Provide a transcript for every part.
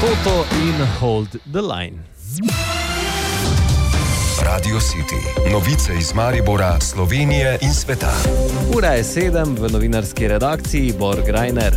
Toto in Hold the Line. Radio City. Novice iz Maribora, Slovenije in sveta. Ura je 7, v novinarski redakciji Borg Reiner.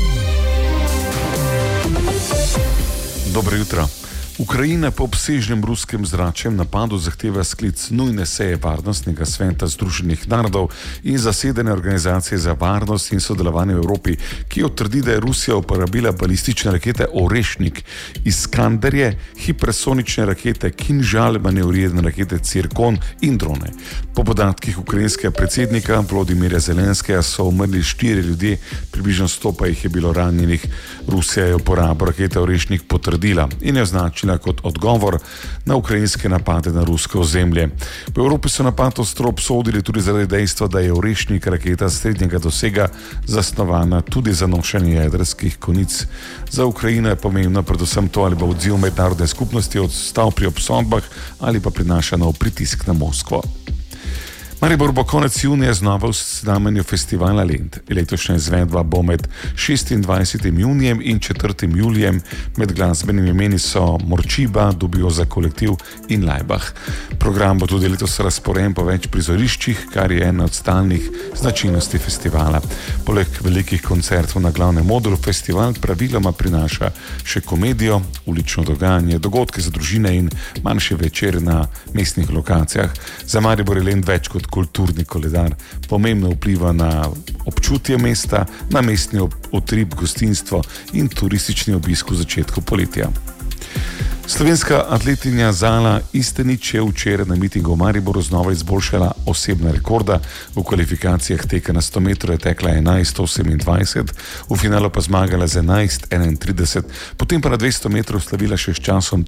Dobro jutro. Ukrajina po obsežnem ruskem zračnem napadu zahteva sklic nujne seje Varnostnega sveta Združenih narodov in zasedene organizacije za varnost in sodelovanje v Evropi, ki trdi, da je Rusija uporabila balistične rakete Orešnik, Iskanderje, hipersonične rakete Kinžal, manevrirane rakete Cirkon in drone. Po podatkih ukrajinskega predsednika Vlodimirja Zelenskega so umrli 4 ljudje, približno 100 pa jih je bilo ranjenih. Rusija je uporabo rakete Orešnik potrdila in je označila kot odgovor na ukrajinske napade na rusko ozemlje. V Evropi so napad ostro obsodili tudi zaradi dejstva, da je Orešnik raketa srednjega dosega zasnovana tudi za nošenje jedrskih konic. Za Ukrajino je pomembno predvsem to, ali bo odziv mednarodne skupnosti ostal pri obsodbah ali pa prinaša nov pritisk na Moskvo. Maribor bo konec junija znova v znamenju festivala Lent. Letošnja izvedba bo med 26. junijem in 4. julijem. Med glasbenimi imeni so Morčiba, Dubioza kolektiv in Laibach. Program bo tudi letos razporejen po več prizoriščih, kar je ena od stalnih značilnosti festivala. Poleg velikih koncertov na glavnem modru festival praviloma prinaša še komedijo, ulično dogajanje, dogodke za družine in manjše večere na mestnih lokacijah. Za Maribor je Lent več kot kulturni koledar, pomembno vpliva na občutje mesta, na mestni utrip, gostinstvo in turistični obisk v začetku poletja. Slovenska atletinja Zala Istenič je včeraj na mitingu v Mariboru znova izboljšala osebna rekorda. V kvalifikacijah teka na 100 metrov je tekla 11:28, v finalu pa zmagala z 11:31, potem pa na 200 metrov slavila še s časom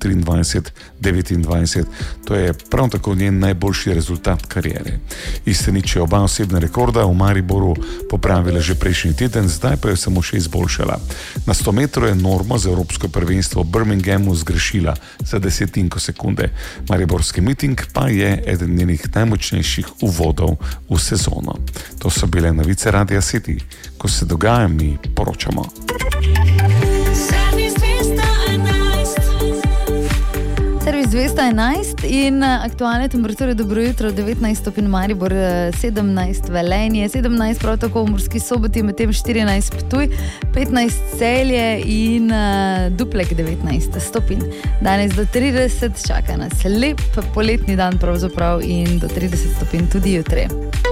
23:29. To je prav tako njen najboljši rezultat kariere. Istenič je oba osebna rekorda v Mariboru popravila že prejšnji teden, zdaj pa jo samo še izboljšala. Na 100 metrov je normo za Evropsko prvenstvo v Birminghamu zgrešila za 10 sekunde. Mariborski miting pa je eden njenih najmočnejših uvodov v sezono. To so bile novice Radia City. Ko se dogaja, mi poročamo. Servis 211 in aktualne temperature, dobro jutro, 19 stopinj Maribor, 17 Velenje, 17 prav tako v Murski Soboti, medtem 14 Ptuj, 15 Celje in Duplek 19 stopinj. Danes do 30, čaka nas lep poletni dan pravzaprav in do 30 stopinj tudi jutri.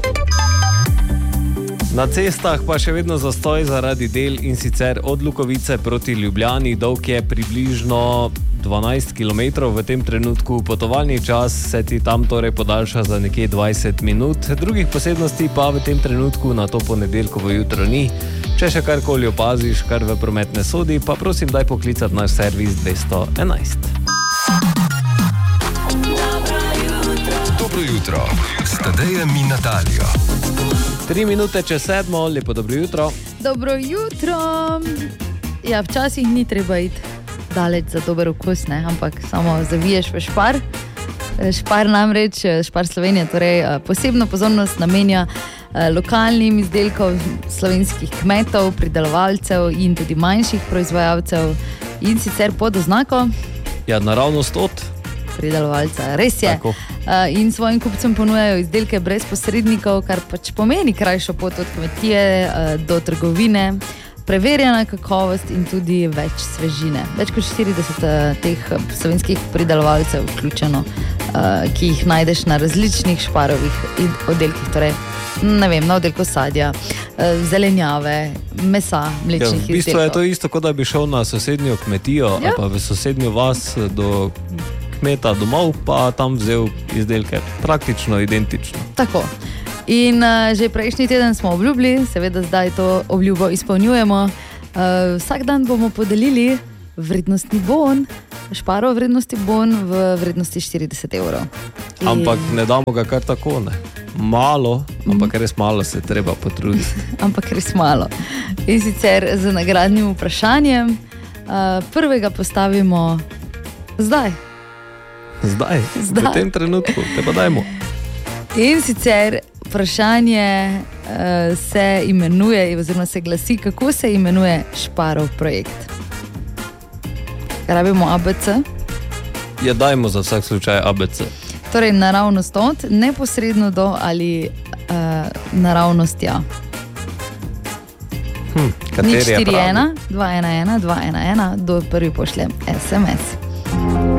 Na cestah pa še vedno zastoj zaradi del in sicer od Lukovice proti Ljubljani, dolg je približno 12 km, v tem trenutku potovalni čas se ti tam torej podaljša za nekje 20 minut, drugih posebnosti pa v tem trenutku na to ponedeljkovo jutro ni. Če še karkoli opaziš, kar v promet ne sodi, pa prosim daj poklicati naš servis 211. Dobro jutro, s Tadejem in Natalijo. 3 minute čez 7, lepo dobro jutro. Dobro jutro. Ja, včasih ni treba iti daleč za dober okus, ne? Ampak samo zaviješ v Špar. Špar namreč, Špar Slovenija, torej posebno pozornost namenja lokalnim izdelkom slovenskih kmetov, pridelovalcev in tudi manjših proizvajalcev in sicer pod oznako Ja, naravnost od pridelovalca, res je. Tako. In svojim kupcem ponujajo izdelke brez posrednikov, kar pač pomeni krajšo pot od kmetije do trgovine, preverjena kakovost in tudi več svežine. Več kot 40 teh slovenskih pridelovalcev vključeno, ki jih najdeš na različnih Šparovih oddelkih, torej ne vem, na oddelku sadja, zelenjave, mesa, mlečnih izdelkov. V bistvu je to isto, kot da bi šel na sosednjo kmetijo ali pa v sosednjo vas do kmeta domov, pa tam vzel izdelke. Praktično identično. Tako. In že prejšnji teden smo obljubili, seveda zdaj to obljubo izpolnjujemo. Vsak dan bomo podelili vrednostni bon, Šparov vrednostni bon v vrednosti 40 evrov. Ampak ne damo ga kar tako, ne. Malo, ampak res malo se treba potruditi. Ampak res malo. In sicer z nagradnim vprašanjem. Prvega postavimo zdaj. Zdaj, v tem trenutku, te pa dajmo. In sicer vprašanje se imenuje, oziroma se glasi, kako se imenuje Šparov projekt. Rabimo ABC. Ja, dajmo za vsak slučaj ABC. Torej, naravnost od, neposredno do ali naravnost ja. Kateri je pravi? 041 211 211, do prvi pošlje SMS.